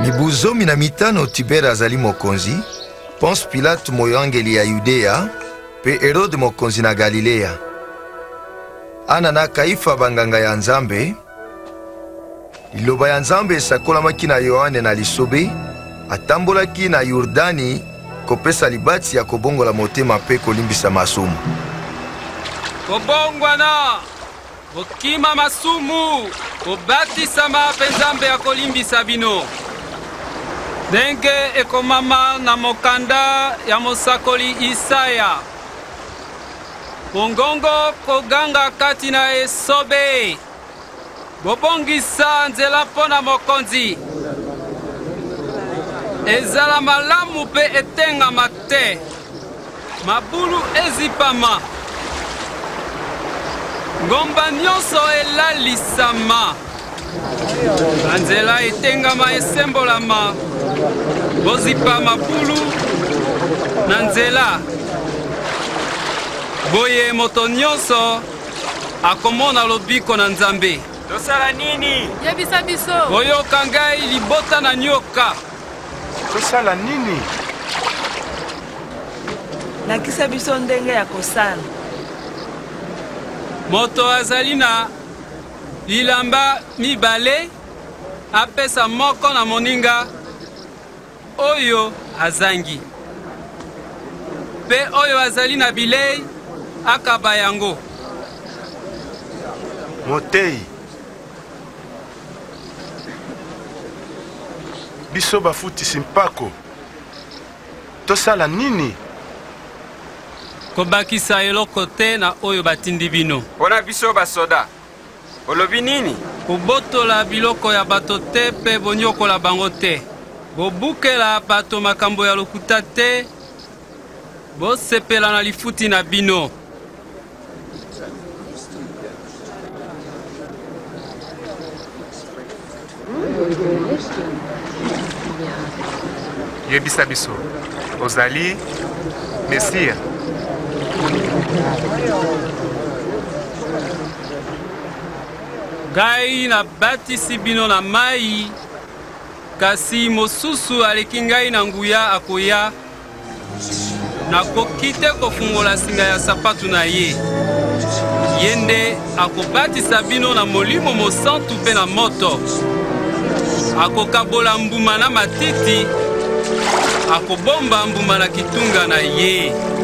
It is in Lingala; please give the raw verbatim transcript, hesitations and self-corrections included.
Mibu zomi na mitano Tibere azali mokonzi, Ponce Pilate moyangeli ya Yudea, pe Herode mokonzi na Galilea. Ana na Kaifa banganga ya Nzambe, liloba ya Nzambe esakolamaki na Yohane na lisobe, atambolaki na Yordani kopesa libati ya kobongola motema pe kolimbisa masumu. Kobongwana, bokima masumu, kobatisa mape Nzambe ya kolimbisa bino. Ndenge ekomama na mokanda ya mosakoli Isaya. Bongongo koganga kati na esobe. Bobongisa nzela pona mokonzi. Ezala malamu pe etenga mate. Mabulu ezipama. Ngomba nyonso elalisama. Nzela etengama esembolama. Bozipa mabulu na nzela. Boye moto nyonso akomona lobiko na Nzambe. Tosala nini? Yebisa biso. Boyoka ngai libota na nyoka. Tosala nini? Lakisa biso ndenge ya kosala. Moto azali na lilamba mibale apesa moko na moninga oyo azangi. Pe oyo azali na bilei akaba yango. Motei. Biso bafutisi mpako. Tosala nini? Kobakisa eloko te na oyo batindi bino. Pona biso basoda. Olobi nini? Kobotola biloko ya bato te pe bonyokola bango te. Bobukela bato makambo ya lokuta te. Bosepela na lifuti na bino. Yebisa biso. Ozali Mesia. Gai na batisi bino na mai, kasi mosusu aleki ngai na nguya akoya, na kokite kofungola singa ya sapatu na ye. Yende akobatisa bino na molimo mosantu pe na moto. Akokabola mbuma na matiti, akobomba mbuma na kitunga na ye.